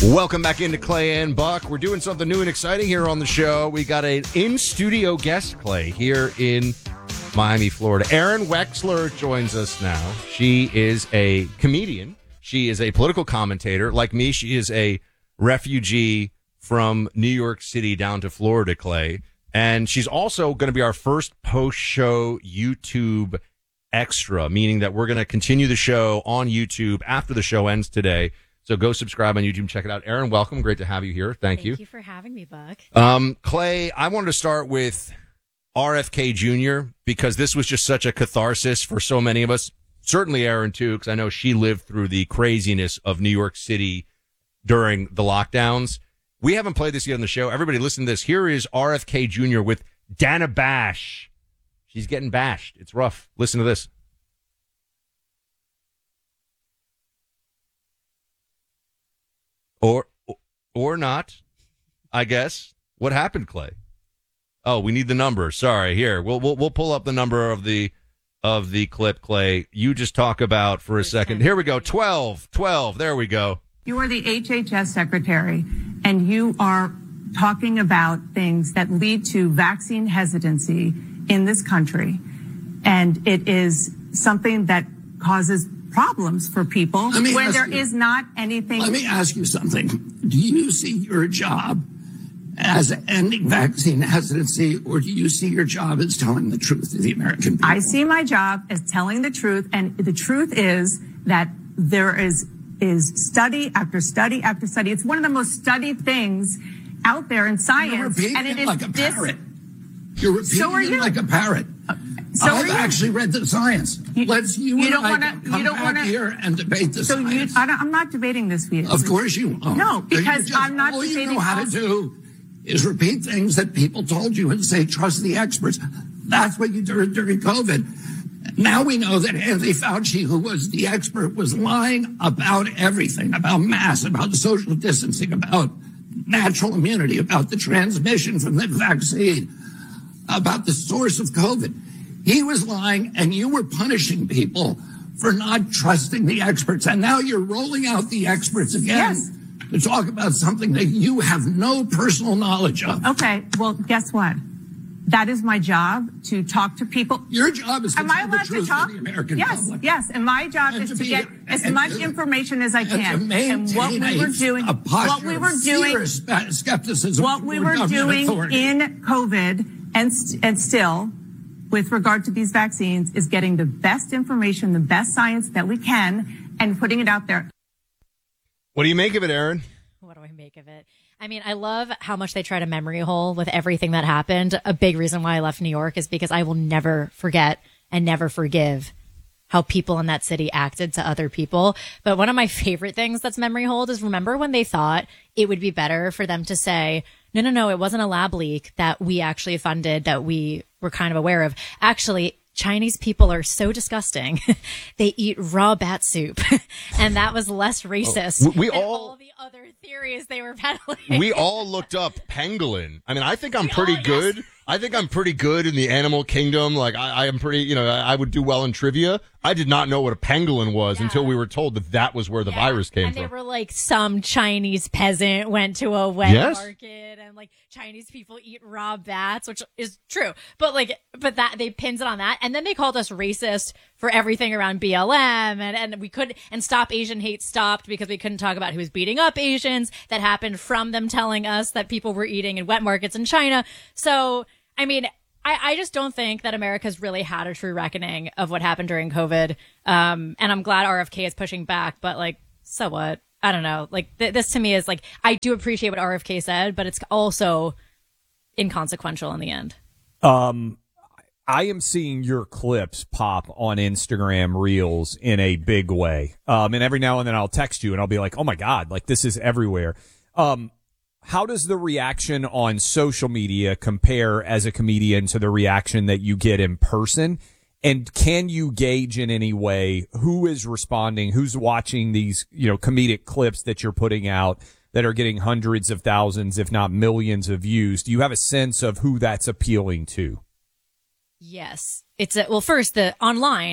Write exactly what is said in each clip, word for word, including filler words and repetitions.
Welcome back into Clay and Buck. We're doing something new and exciting here on the show. We got an in-studio guest, Clay, here in Miami, Florida. Erin Wexler joins us now. She is a comedian. She is a political commentator. Like me, she is a refugee from New York City down to Florida, Clay. And she's also going to be our first post-show YouTube extra, meaning that we're going to continue the show on YouTube after the show ends today. So go subscribe on YouTube and check it out. Erin, welcome. Great to have you here. Thank, Thank you. Thank you for having me, Buck. Um, Clay, I wanted to start with R F K Junior because this was just such a catharsis for so many of us. Certainly Erin, too, because I know she lived through the craziness of New York City during the lockdowns. We haven't played this yet on the show. Everybody listen to this. Here is R F K Junior with Dana Bash. She's getting bashed. It's rough. Listen to this. Or or not, I guess. What happened, Clay? Oh, we need the number. Sorry. Here, we'll we'll we'll pull up the number of the of the clip, Clay. You just talk about for a second. Here we go. twelve, twelve. There we go. You are the H H S secretary, and you are talking about things that lead to vaccine hesitancy in this country, and it is something that causes problems for people when there you, is not anything. Let me ask you something. Do you see your job as ending vaccine hesitancy, or do you see your job as telling the truth to the American people? I see my job as telling the truth, and the truth is that there is is study after study after study. It's one of the most studied things out there in science. You're repeating and it it is like a dis- parrot. You're repeating so are it you. like a parrot. Uh, so I've actually read the science. You, Let's you, you and don't I wanna, come you don't back wanna, here and debate the so science. You, I don't, I'm not debating this for you. Of course you won't. No, because just, I'm not all debating. All you know how to do is repeat things that people told you and say, trust the experts. That's what you did during COVID. Now we know that Anthony Fauci, who was the expert, was lying about everything, about masks, about social distancing, about natural immunity, about the transmission from the vaccine, about the source of COVID. He was lying, and you were punishing people for not trusting the experts. And now you're rolling out the experts again Yes. to talk about something that you have no personal knowledge of. Okay, well, guess what? That is my job, to talk to people. Your job is to Am tell I allowed the truth to talk? to the American yes, public. Yes, and my job And is to to be- get as and much to- information as I And to can. And what we maintain were a- doing, a what posture we were of doing, fierce skepticism what we toward were government doing authority. in COVID and st- and still, with regard to these vaccines, is getting the best information, the best science that we can, and putting it out there. What do you make of it, Erin? What do I make of it? I mean, I love how much they try to memory hole with everything that happened. A big reason why I left New York is because I will never forget and never forgive how people in that city acted to other people. But one of my favorite things that's memory hold is, remember when they thought it would be better for them to say, no, no, no, it wasn't a lab leak that we actually funded, that we were kind of aware of. Actually, Chinese people are so disgusting. They eat raw bat soup. And that was less racist Oh, we than all- all the other theories they were peddling. We all looked up pangolin. I mean, I think I'm pretty all- yes. good. I think I'm pretty good in the animal kingdom. Like, I, I am pretty, you know, I, I would do well in trivia. I did not know what a pangolin was Yeah. until we were told that that was where the Yeah. virus came and from. they were like, some Chinese peasant went to a wet Yes. market, and like Chinese people eat raw bats, which is true. But like, but that they pinned it on that, and then they called us racist for everything around B L M, and and we could and Stop Asian Hate stopped because we couldn't talk about who was beating up Asians. That happened from them telling us that people were eating in wet markets in China. So I mean, I, I just don't think that America's really had a true reckoning of what happened during COVID. Um, and I'm glad R F K is pushing back, but like, so what? I don't know. Like th- this to me is like, I do appreciate what R F K said, but it's also inconsequential in the end. Um, I am seeing your clips pop on Instagram Reels in a big way. Um, and every now and then I'll text you and I'll be like, oh my God, like this is everywhere. Um, How does the reaction on social media compare as a comedian to the reaction that you get in person? And can you gauge in any way who is responding, who's watching these, you know, comedic clips that you're putting out that are getting hundreds of thousands, if not millions of views? Do you have a sense of who that's appealing to? Yes. It's a, well, first the online,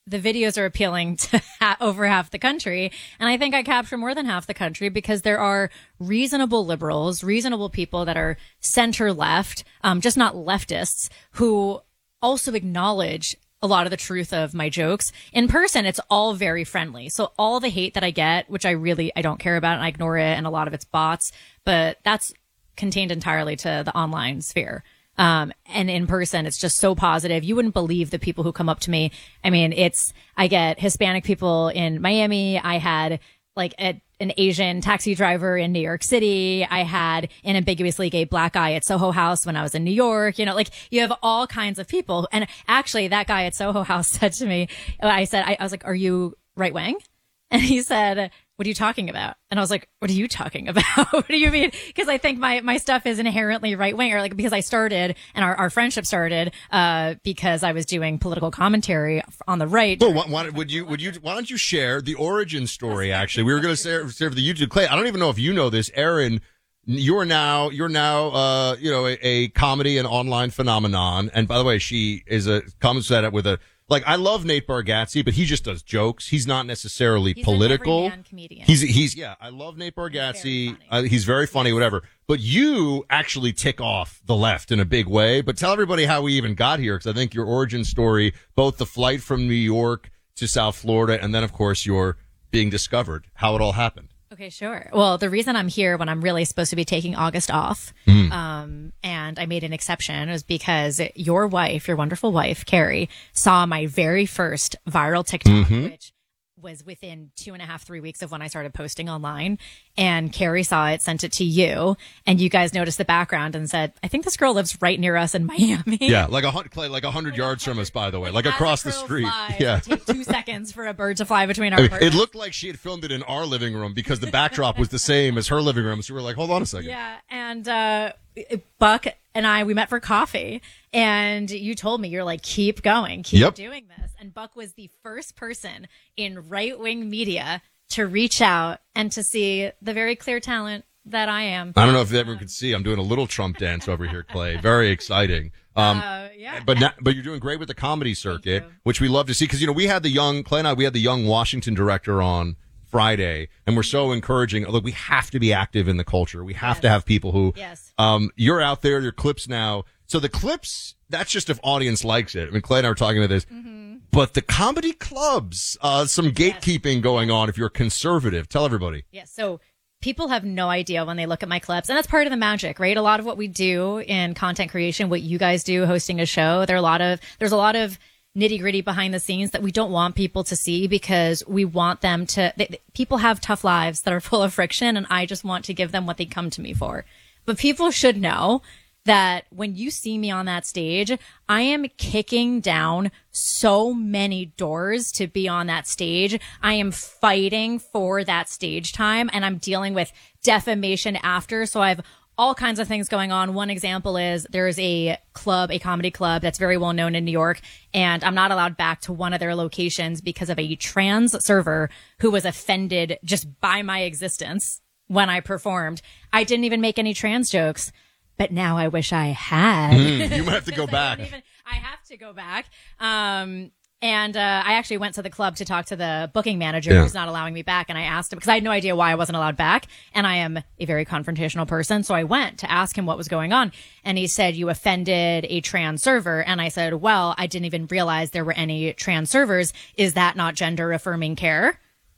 the videos are appealing to ha- over half the country. And I think I capture more than half the country because there are reasonable liberals, reasonable people that are center left, um, just not leftists, who also acknowledge a lot of the truth of my jokes. In person, it's all very friendly. So all the hate that I get, which I really, I don't care about and I ignore it, and a lot of it's bots, but that's contained entirely to the online sphere. Um, and in person, it's just so positive. You wouldn't believe the people who come up to me. I mean, it's, I get Hispanic people in Miami. I had like a, an Asian taxi driver in New York City. I had an ambiguously gay black guy at Soho House when I was in New York. You know, like you have all kinds of people. And actually that guy at Soho House said to me, I said, I, I was like, are you right wing? And he said, what are you talking about? And I was like, what are you talking about? What do you mean? Because I think my, my stuff is inherently right wing, or like because I started and our, our friendship started uh because I was doing political commentary on the right. Well, why, why, would you, would you, why don't you share the origin story? Actually, we were going to serve, serve the YouTube. Clay, I don't even know if you know this, Aaron. You're now, you're now, uh, you know, a, a comedy and online phenomenon. And by the way, she is a comes at it with a. Like, I love Nate Bargatze, but he just does jokes. He's not necessarily he's political. An everyman comedian. He's, he's, yeah, I love Nate Bargatze. He's very funny, uh, he's very funny whatever. But you actually tick off the left in a big way. But tell everybody how we even got here, because I think your origin story, both the flight from New York to South Florida, and then, of course, your being discovered, how it all happened. Okay, sure. Well, the reason I'm here when I'm really supposed to be taking August off, mm. um, and I made an exception, was because your wife, your wonderful wife, Carrie, saw my very first viral TikTok, mm-hmm. which was within two and a half, three weeks of when I started posting online. And Carrie saw it, sent it to you, and you guys noticed the background and said, I think this girl lives right near us in Miami. Yeah, like a hundred, like a hundred yards from us, by the way, like, like across the street. Flies, yeah, it would take two seconds for a bird to fly between our I mean, apartments. It looked like she had filmed it in our living room because the backdrop was the same as her living room. So we were like, hold on a second. Yeah, and uh, Buck and I, we met for coffee, and you told me, you're like, keep going, keep yep. doing this. And Buck was the first person in right-wing media to reach out and to see the very clear talent that I am. I don't know if everyone could see. I'm doing a little Trump dance over here, Clay. Very exciting. Um, uh, yeah. But now, but you're doing great with the comedy circuit, which we love to see. Because, you know, we had the young, Clay and I, we had the young Washington director on Friday, and we're so encouraging. Look, we have to be active in the culture. We have yes. to have people who, yes. um, you're out there, your clips now. So the clips, that's just if audience likes it. I mean, Clay and I were talking about this. Mm-hmm. But the comedy clubs, uh, some gatekeeping yes. going on if you're conservative. Tell everybody. Yes. So people have no idea when they look at my clips. And that's part of the magic, right? A lot of what we do in content creation, what you guys do hosting a show, there are a lot of, there's a lot of nitty gritty behind the scenes that we don't want people to see because we want them to, they, people have tough lives that are full of friction, and I just want to give them what they come to me for. But people should know that when you see me on that stage, I am kicking down so many doors to be on that stage. I am fighting for that stage time, and I'm dealing with defamation after. So I have all kinds of things going on. One example is there's a club, a comedy club that's very well known in New York, and I'm not allowed back to one of their locations because of a trans server who was offended just by my existence when I performed. I didn't even make any trans jokes. But now I wish I had. Mm, you might have to go back. I, even, I have to go back. Um, and uh, I actually went to the club to talk to the booking manager yeah. who's not allowing me back. And I asked him, because I had no idea why I wasn't allowed back. And I am a very confrontational person. So I went to ask him what was going on. And he said, you offended a trans server. And I said, well, I didn't even realize there were any trans servers. Is that not gender affirming care?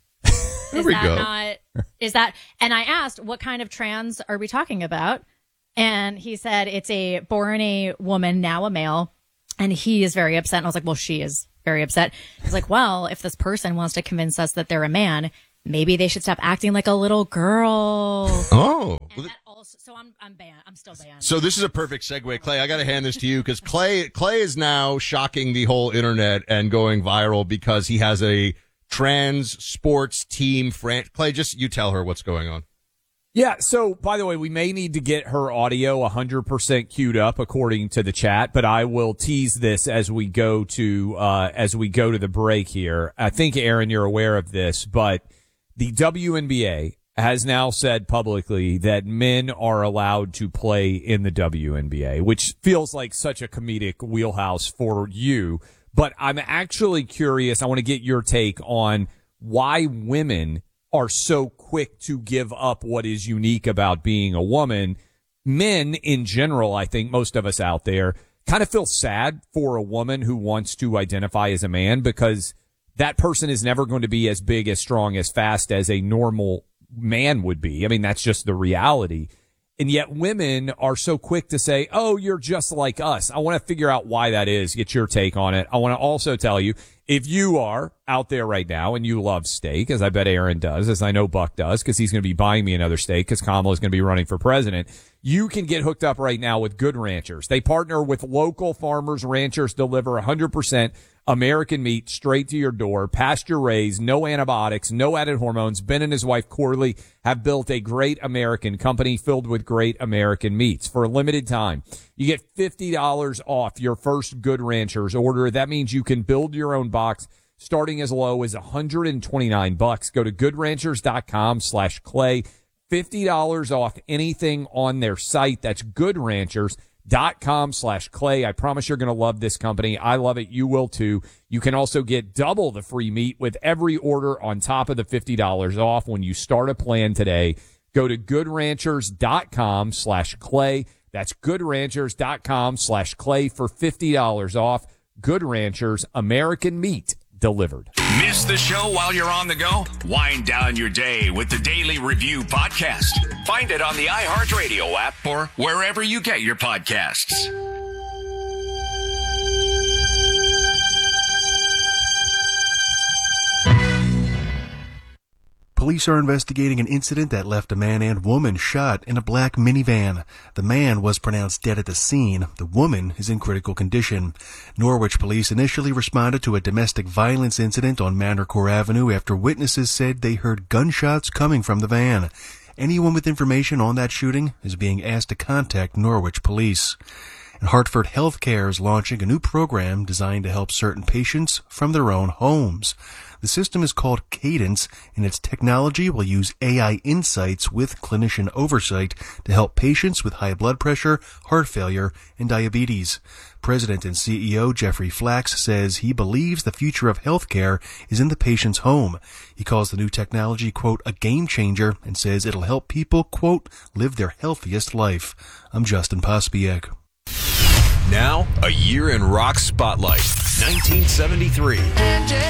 There is we that go. Not, is that, and I asked, what kind of trans are we talking about? And he said, it's a born a woman, now a male. And he is very upset. And I was like, well, she is very upset. He's like, well, if this person wants to convince us that they're a man, maybe they should stop acting like a little girl. Oh. And that also, so I'm, I'm banned. I'm still banned. So this is a perfect segue. Clay, I got to hand this to you because Clay, Clay is now shocking the whole internet and going viral because he has a trans sports team. Fran- Clay, just you tell her what's going on. Yeah, so, by the way, we may need to get her audio one hundred percent queued up according to the chat, but I will tease this as we go to, uh, as we go to the break here. I think, Aaron, you're aware of this, but the W N B A has now said publicly that men are allowed to play in the W N B A, which feels like such a comedic wheelhouse for you. But I'm actually curious. I want to get your take on why women are so quick to give up what is unique about being a woman. Men in general, I think most of us out there kind of feel sad for a woman who wants to identify as a man, because that person is never going to be as big, as strong, as fast as a normal man would be. I mean, that's just the reality. And yet women are so quick to say, oh, you're just like us. I want to figure out why that is, get your take on it. I want to also tell you, if you are out there right now and you love steak, as I bet Aaron does, as I know Buck does, because he's going to be buying me another steak because Kamala is going to be running for president, you can get hooked up right now with Good Ranchers. They partner with local farmers. Ranchers deliver one hundred percent American meat straight to your door, pasture raised, no antibiotics, no added hormones. Ben and his wife Corley have built a great American company filled with great American meats. For a limited time, you get fifty dollars off your first Good Ranchers order. That means you can build your own box starting as low as one hundred twenty-nine bucks. Go to goodranchers.com slash clay. fifty dollars off anything on their site. That's goodranchers.com slash clay. I promise you're going to love this company. I love it. You will too. You can also get double the free meat with every order on top of the fifty dollars off when you start a plan today. Go to goodranchers.com slash clay. That's goodranchers.com slash clay for fifty dollars off. Good Ranchers, American meat delivered. Miss the show while you're on the go? Wind down your day with the Daily Review podcast. Find it on the iHeartRadio app or wherever you get your podcasts. Police are investigating an incident that left a man and woman shot in a black minivan. The man was pronounced dead at the scene. The woman is in critical condition. Norwich police initially responded to a domestic violence incident on Manor Core Avenue after witnesses said they heard gunshots coming from the van. Anyone with information on that shooting is being asked to contact Norwich police. And Hartford Healthcare is launching a new program designed to help certain patients from their own homes. The system is called Cadence, and its technology will use A I insights with clinician oversight to help patients with high blood pressure, heart failure, and diabetes. President and C E O Jeffrey Flax says he believes the future of healthcare is in the patient's home. He calls the new technology, quote, a game changer, and says it'll help people, quote, live their healthiest life. I'm Justin Pospiek. Now, a year in rock spotlight. nineteen seventy-three.